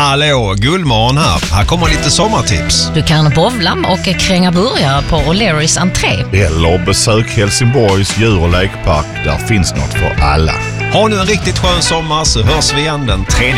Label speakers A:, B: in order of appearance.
A: Hallå, Gullmorgon här. Här kommer lite sommartips.
B: Du kan bowla och kränga burgare på O'Learys entré.
C: Eller besök Helsingborgs djur- och lekpark. Där finns något för alla.
A: Ha nu en riktigt skön sommar så hörs vi igen den 3